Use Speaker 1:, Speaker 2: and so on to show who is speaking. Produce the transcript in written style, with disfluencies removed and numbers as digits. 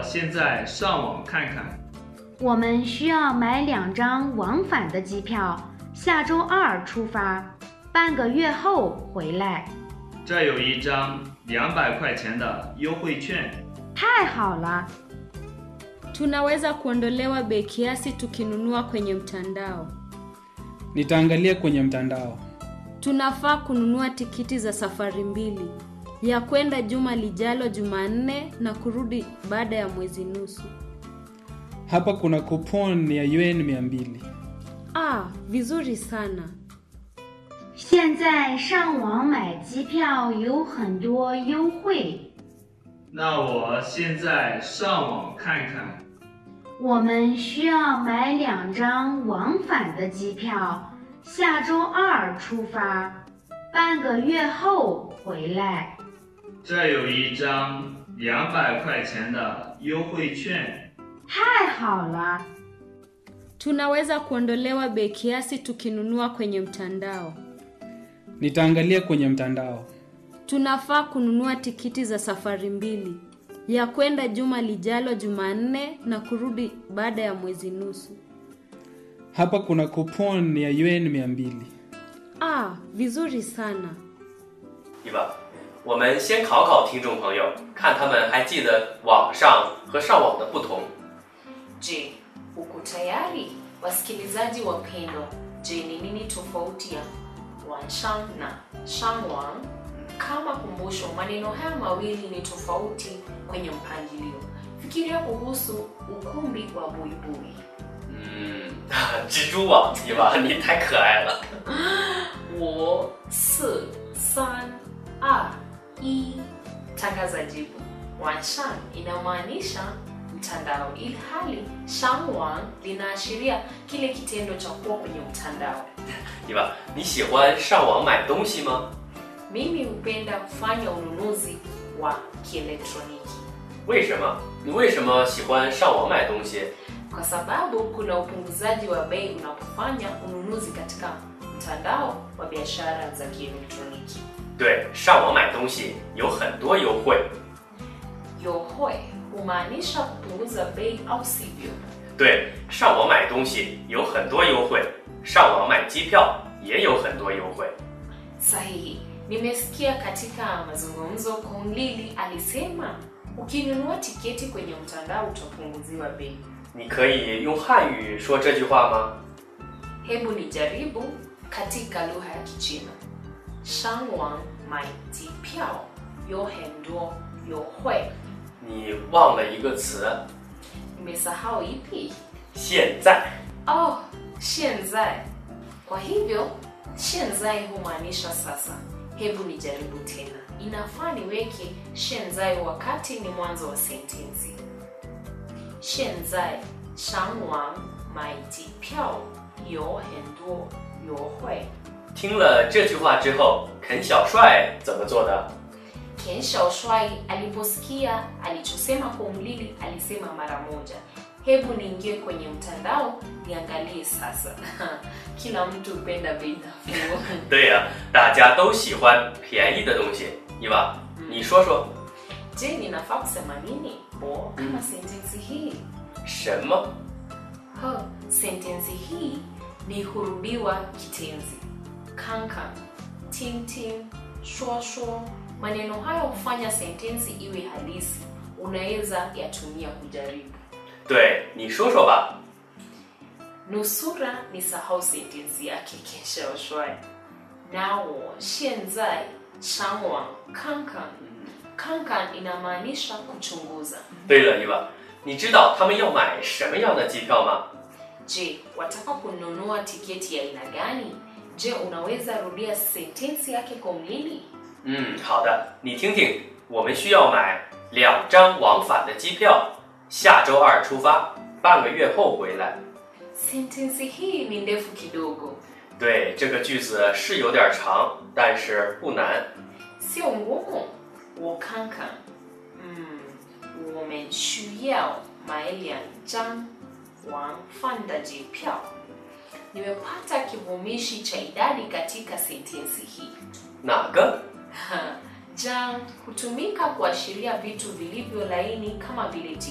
Speaker 1: 现在上网看看。
Speaker 2: 我们需要买2张往返的机票，下周2出发，半个月后回来。
Speaker 1: 这有一张200块钱的优惠券。
Speaker 2: 太好了。
Speaker 3: Tunaweza kuondolewa bei kiasi tukinunua kwenye mtandao.
Speaker 4: Nitaangalia kwenye mtandao.
Speaker 3: Tunafaa kununua tikiti za safari mbili, ya kwenda juma lijalo Jumanne na kurudi baada ya mwezi nusu.
Speaker 4: Hapa kuna coupon ya yuan 200.
Speaker 3: Vizuri sana.
Speaker 2: 现在上网买机票有很多优惠。
Speaker 1: 那我现在上网看看。
Speaker 2: 我们需要买2张往返的机票，下周2出发，半个月后回来。
Speaker 1: 这有一张200块钱的优惠券。
Speaker 2: 太好了。
Speaker 3: Tunaweza kuondolewa bei kiasi tukinunua kwenye mtandao.
Speaker 4: Nitaangalia kwenye mtandao.
Speaker 3: Tunafaa kununua tikiti za safari mbili, ya kwenda juma lijalo Jumanne na kurudi baada ya mwezi nusu.
Speaker 4: Hapa kuna coupon ya yuan 200.
Speaker 3: Vizuri sana.
Speaker 5: 对吧？我们先考考听众朋友，看他们还记得网上和上网的不同。
Speaker 6: Je, uko tayari? Wasikilizaji wapendwa, je, ni nini tofauti ya wanshan na shangwang? Kama kumbusho, maneno haya mawili ni tofauti kwenye mpangilio. Fikiria kuhusu ukumbi wa buibui.
Speaker 5: 蜘蛛网，对吧？你太可爱了。
Speaker 6: 5, 4, 3, 2, 1. Tangaza jibu. Wanshan inamaanisha mtandao, ilhali shangwang linaashiria kile kitendo cha kuwa kwenye mtandao.
Speaker 5: 对吧？你喜欢上网买东西吗？
Speaker 6: Mimi hupenda kufanya ununuzi wa kielektroniki.
Speaker 5: 为什么？你为什么喜欢上网买东西？
Speaker 6: Kwa sababu kuna upunguzaji wa bei unapofanya ununuzi katika mtandao wa biashara za kielektroniki.
Speaker 5: 对，上网买东西有很多优惠。
Speaker 6: Yohoi humaanisha kupunguza bei au sivyo?
Speaker 5: 对，上网买东西有很多优惠，上网买机票也有很多优惠。
Speaker 6: Sahihi. Nimesikia katika mazungumzo Kong Lili alisema ukinunua tiketi kwenye mtandao utapunguziwa bei.
Speaker 5: 你可以用汉语说这句话吗？
Speaker 6: Hebu nijaribu katika lugha ya Kichina. Shangwang mai ji piao yo hen duo yo hui.
Speaker 5: 你忘了一个词，
Speaker 6: Nimesahau ipi?
Speaker 5: 现在。
Speaker 6: Xianzai. Kwa hivyo, xianzai humaanisha sasa. Hebu nijaribu tena. Inafaa niweke xianzai wakati ni mwanzo wa sentensi. Xianzai shangwang mai ji piao you hen duo you hui.
Speaker 5: 听了这句话之后，肯小帅怎么做的？
Speaker 6: Ken Shaoshwai aliposikia alichosema Kong Lili alisema mara moja, hebu niingie kwenye mtandao niangalie sasa. Kila mtu hupenda bei nafuu.
Speaker 5: 对呀，大家都喜欢便宜的东西，对吧？你说说。
Speaker 6: Je, ninafaa kusema nini? Kama sentensi hii.
Speaker 5: 什么？
Speaker 6: Sentensi hii ni hurudiwa kitenzi. Kankan, tim tim, shua shua. Maneno haya hufanya sentensi iwe halisi. Unaweza yatumia kujaribu.
Speaker 5: 对，你说说吧。
Speaker 6: Nusura nisahau sentensi yake Ken Shaoshwai. Nao xianzai shangwang kankan. Kankan inamaanisha kuchunguza.
Speaker 5: 对了，对吧？你知道他们要买什么样的机票吗？
Speaker 6: Je, wataka kununua tiketi ya aina gani? Je, unaweza rudia sentensi yake Kong Lili?
Speaker 5: 好的，你听听，我们需要买2张往返的机票，下周2出发，半个月后回来。
Speaker 6: Sentensi hii ni ndefu kidogo.
Speaker 5: 对，这个句子是有点长，但是不难。
Speaker 6: Sio ngumu. 我看看。我们需要买2张往返的机票。 Nimepata kivumishi cha idadi katika sentensi hii.
Speaker 5: 哪个？
Speaker 6: Jang hutumika kuashiria vitu vilivyo laini kama vile